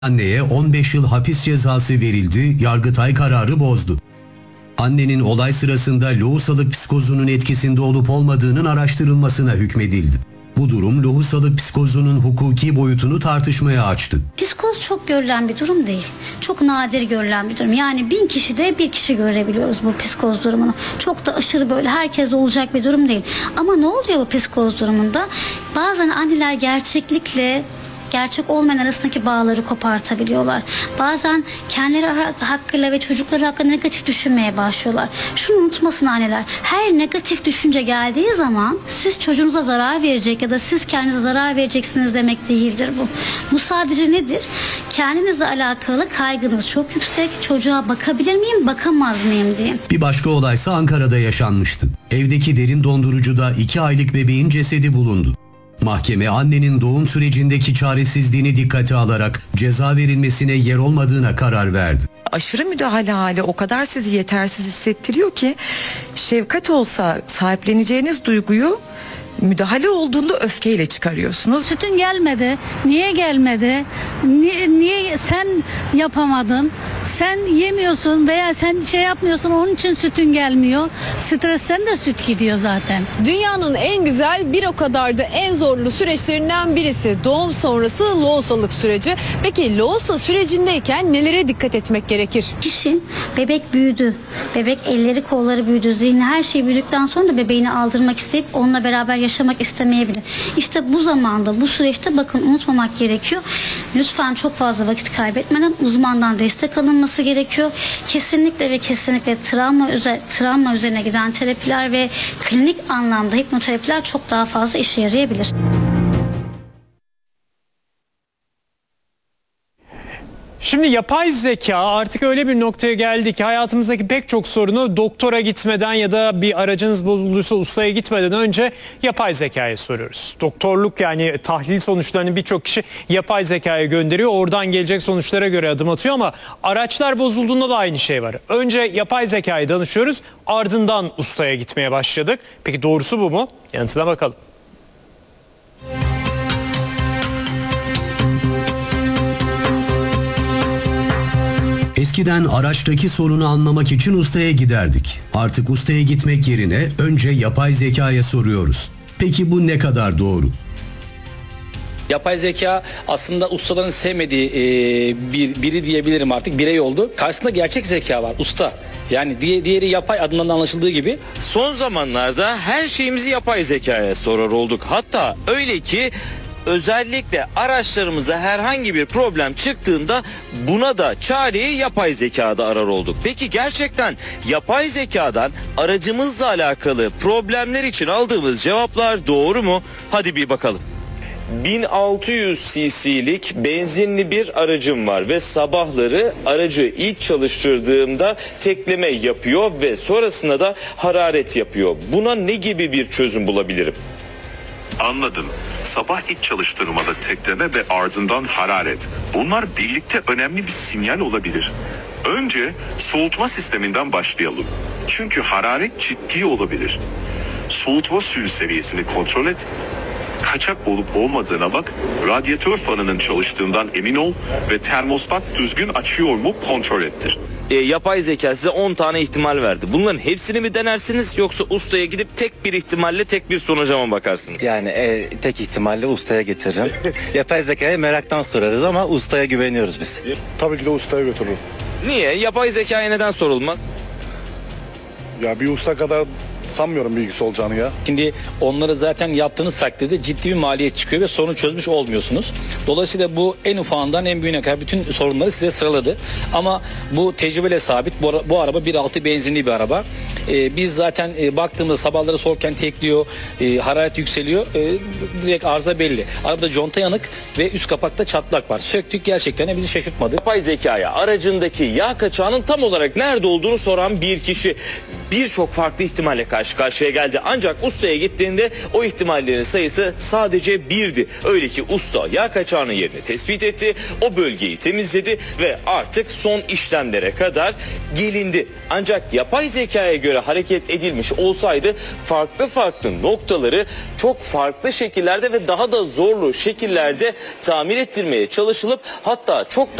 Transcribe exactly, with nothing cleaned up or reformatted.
Anneye on beş yıl hapis cezası verildi, Yargıtay kararı bozdu. Annenin olay sırasında lohusalık psikozunun etkisinde olup olmadığının araştırılmasına hükmedildi. Bu durum lohusalık psikozunun hukuki boyutunu tartışmaya açtı. Psikoz çok görülen bir durum değil. Çok nadir görülen bir durum. Yani bin kişide bir kişi görebiliyoruz bu psikoz durumunu. Çok da aşırı böyle herkes olacak bir durum değil. Ama ne oluyor bu psikoz durumunda? Bazen anneler gerçeklikle gerçek olmayan arasındaki bağları kopartabiliyorlar. Bazen kendileri hakkıyla ve çocukları hakkında negatif düşünmeye başlıyorlar. Şunu unutmasın anneler. Her negatif düşünce geldiği zaman siz çocuğunuza zarar verecek ya da siz kendinize zarar vereceksiniz demek değildir bu. Bu sadece nedir? Kendinizle alakalı kaygınız çok yüksek. Çocuğa bakabilir miyim, bakamaz mıyım diye. Bir başka olaysa Ankara'da yaşanmıştı. Evdeki derin dondurucuda iki aylık bebeğin cesedi bulundu. Mahkeme annenin doğum sürecindeki çaresizliğini dikkate alarak ceza verilmesine yer olmadığına karar verdi. Aşırı müdahale hali o kadar sizi yetersiz hissettiriyor ki şefkat olsa sahipleneceğiniz duyguyu müdahale olduğunda öfkeyle çıkarıyorsunuz. Sütün gelmedi. Niye gelmedi? Niye, niye sen yapamadın? Sen yemiyorsun veya sen şey yapmıyorsun, onun için sütün gelmiyor. Stresten de süt gidiyor zaten. Dünyanın en güzel bir o kadar da en zorlu süreçlerinden birisi doğum sonrası lohusalık süreci. Peki lohusa sürecindeyken nelere dikkat etmek gerekir? Kişi bebek büyüdü. Bebek elleri kolları büyüdü. Zihni her şey büyüdükten sonra da bebeğini aldırmak isteyip onunla beraber yaşamak istemeyebilir. İşte bu zamanda, bu süreçte bakın unutmamak gerekiyor. Lütfen çok fazla vakit kaybetmeden uzmandan destek alınması gerekiyor. Kesinlikle ve kesinlikle travma, özel, travma üzerine giden terapiler ve klinik anlamda hipnoterapiler çok daha fazla işe yarayabilir. Şimdi yapay zeka artık öyle bir noktaya geldi ki hayatımızdaki pek çok sorunu doktora gitmeden ya da bir aracınız bozulduysa ustaya gitmeden önce yapay zekaya soruyoruz. Doktorluk yani tahlil sonuçlarını birçok kişi yapay zekaya gönderiyor. Oradan gelecek sonuçlara göre adım atıyor ama araçlar bozulduğunda da aynı şey var. Önce yapay zekaya danışıyoruz, ardından ustaya gitmeye başladık. Peki doğrusu bu mu? Yanıtına bakalım. Eskiden araçtaki sorunu anlamak için ustaya giderdik. Artık ustaya gitmek yerine önce yapay zekaya soruyoruz. Peki bu ne kadar doğru? Yapay zeka aslında ustaların sevmediği e, bir, biri diyebilirim artık, birey oldu. Karşısında gerçek zeka var, usta. Yani diye, diğeri yapay, adından da anlaşıldığı gibi. Son zamanlarda her şeyimizi yapay zekaya sorar olduk. Hatta öyle ki özellikle araçlarımıza herhangi bir problem çıktığında buna da çareyi yapay zekada arar olduk. Peki gerçekten yapay zekadan aracımızla alakalı problemler için aldığımız cevaplar doğru mu? Hadi bir bakalım. bin altı yüz cc'lik benzinli bir aracım var ve sabahları aracı ilk çalıştırdığımda tekleme yapıyor ve sonrasında da hararet yapıyor. Buna ne gibi bir çözüm bulabilirim? Anladım. Sabah ilk çalıştırmada tekleme ve ardından hararet. Bunlar birlikte önemli bir sinyal olabilir. Önce soğutma sisteminden başlayalım. Çünkü hararet ciddi olabilir. Soğutma suyu seviyesini kontrol et. Kaçak olup olmadığına bak, radyatör fanının çalıştığından emin ol ve termostat düzgün açıyor mu kontrol ettir. E, yapay zeka size on tane ihtimal verdi. Bunların hepsini mi denersiniz yoksa ustaya gidip tek bir ihtimalle tek bir sonuca mı bakarsınız? Yani e, tek ihtimalle ustaya getiririm. Yapay zekaya meraktan sorarız ama ustaya güveniyoruz biz. Tabii ki de ustaya götürürüm. Niye? Yapay zekaya neden sorulmaz? Ya bir usta kadar sanmıyorum bilgisi olacağını ya. Şimdi onları zaten yaptığınız takdirde ciddi bir maliyet çıkıyor ve sorunu çözmüş olmuyorsunuz. Dolayısıyla bu en ufağından en büyüğüne kadar bütün sorunları size sıraladı. Ama bu tecrübeyle sabit. Bu, bu araba bir altı benzinli bir araba. Ee, biz zaten e, baktığımızda sabahları soğukken tekliyor, e, hararet yükseliyor. E, direkt arıza belli. Arabada conta yanık ve üst kapakta çatlak var. Söktük, gerçekten de bizi şaşırtmadı. Yapay zekaya aracındaki yağ kaçağının tam olarak nerede olduğunu soran bir kişi birçok farklı ihtimalle karşı karşı karşıya geldi. Ancak ustaya gittiğinde o ihtimallerin sayısı sadece birdi. Öyle ki usta yağ kaçağının yerini tespit etti, o bölgeyi temizledi ve artık son işlemlere kadar gelindi. Ancak yapay zekaya göre hareket edilmiş olsaydı farklı farklı noktaları çok farklı şekillerde ve daha da zorlu şekillerde tamir ettirmeye çalışılıp hatta çok